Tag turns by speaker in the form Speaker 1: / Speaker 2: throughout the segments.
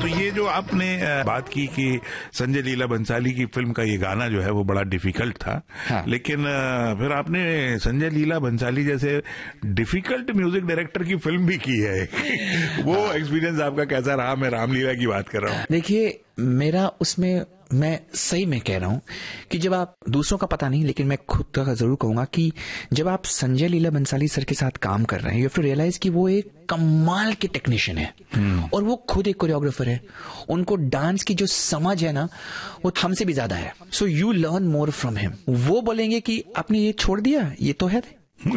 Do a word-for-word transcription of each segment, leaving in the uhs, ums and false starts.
Speaker 1: तो ये जो आपने बात की कि संजय लीला बंसाली की फिल्म का ये गाना जो है वो बड़ा डिफिकल्ट था, हाँ। लेकिन फिर आपने संजय लीला बंसाली जैसे डिफिकल्ट म्यूजिक डायरेक्टर की फिल्म भी की है वो एक्सपीरियंस आपका कैसा रहा? मैं रामलीला की बात कर रहा हूँ।
Speaker 2: देखिए, मेरा उसमें, मैं सही में कह रहा हूं कि जब आप, दूसरों का पता नहीं लेकिन मैं खुद का जरूर कहूंगा कि जब आप संजय लीला बंसाली सर के साथ काम कर रहे हैं, यू हैव टू रियलाइज कि वो एक कमाल के टेक्नीशियन है hmm. और वो खुद एक कोरियोग्राफर है। उनको डांस की जो समझ है ना, वो हमसे भी ज्यादा है। So you learn more from him. वो बोलेंगे कि आपने ये छोड़ दिया, ये तो है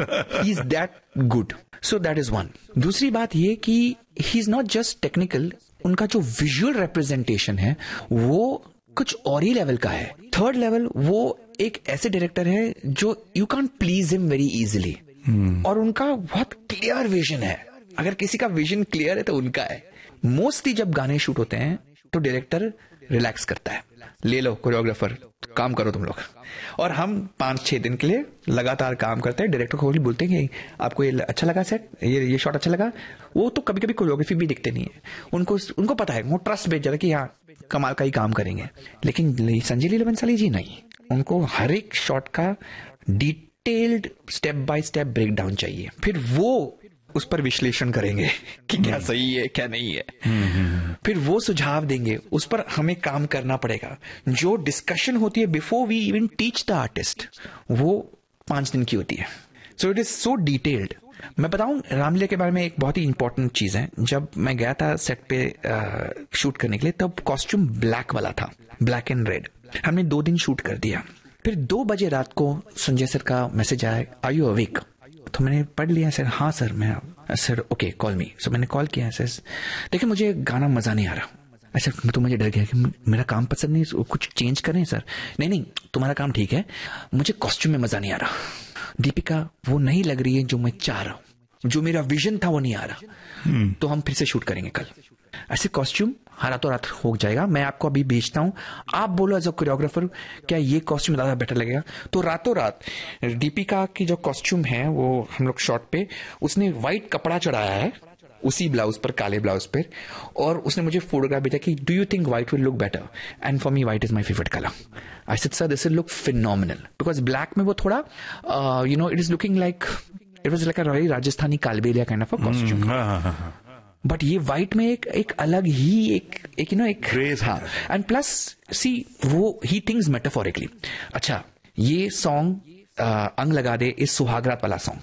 Speaker 2: he is that good. So that is one. दूसरी बात ये कि he is not just technical, उनका जो विजुअल रिप्रेजेंटेशन है वो कुछ और ही लेवल का है। थर्ड लेवल, वो एक ऐसे डायरेक्टर है जो you can please him very easily और उनका बहुत क्लियर विजन है। अगर किसी का विजन क्लियर है तो उनका है। मोस्टली जब गाने शूट होते हैं तो डायरेक्टर रिलैक्स करता है, ले लो कोरियोग्राफर काम करो तुम लोग, और हम पांच छह दिन के लिए लगातार काम करते हैं। डायरेक्टर को बोलते हैं कि आपको ये अच्छा लगा सेट, ये ये शॉट अच्छा लगा। वो तो कभी कभी कोरियोग्राफी भी दिखते नहीं है, उनको उनको पता है, वो ट्रस्ट भेज जाता है कि हाँ कमाल का ही काम करेंगे। लेकिन संजय लीला बंसाली जी नहीं, उनको हर एक शॉट का detailed step by step break down चाहिए, फिर वो उस पर विश्लेषण करेंगे कि क्या सही है क्या नहीं है, फिर वो सुझाव देंगे, उस पर हमें काम करना पड़ेगा। जो डिस्कशन होती है before we even teach the artist, वो पांच दिन की होती है। So it is so detailed. मैं बताऊं रामलीला के बारे में एक बहुत ही इंपॉर्टेंट चीज है। जब मैं गया था सेट पे आ, शूट करने के लिए, तब कॉस्ट्यूम ब्लैक वाला था, ब्लैक एंड रेड। हमने दो दिन शूट कर दिया। फिर दो बजे रात को संजय सर का मैसेज आया, आर यू अवेक? तो मैंने पढ़ लिया, सर हाँ सर मैं, सर ओके कॉल मी। सो मैंने कॉल किया, सर देखिए मुझे गाना मजा नहीं आ रहा। अच्छा, तो मुझे डर गया कि मेरा काम पसंद नहीं, कुछ चेंज करें सर? नहीं नहीं तुम्हारा काम ठीक है, मुझे कॉस्ट्यूम में मजा नहीं आ रहा। दीपिका वो नहीं लग रही है जो मैं चाह रहा हूं, जो मेरा विजन था वो नहीं आ रहा। hmm. तो हम फिर से शूट करेंगे कल। ऐसे कॉस्ट्यूम रातों रात हो जाएगा, मैं आपको अभी भेजता हूं, आप बोलो एज अ कोरियोग्राफर क्या ये कॉस्ट्यूम ज्यादा बेटर लगेगा। तो रातों रात दीपिका की जो कॉस्ट्यूम है वो हम लोग शॉट पे, उसने व्हाइट कपड़ा चढ़ाया है उसी ब्लाउज पर, काले ब्लाउज पर, और उसने मुझे फोटोग्राफ भेजा कि do you think white will look better? And for me white is my favourite colour. I said sir this will look phenomenal, because black में वो थोड़ा you know it is looking like, it was like a royal Rajasthani Kalbelia kind of a costume. But ये white में एक एक अलग ही एक एक यू नो एक
Speaker 1: क्रेज।
Speaker 2: हाँ, एंड प्लस सी वो ही थिंग्स मेटाफोरिकली। अच्छा, ये सॉन्ग अंग लगा दे इस सुहागरात वाला सॉन्ग,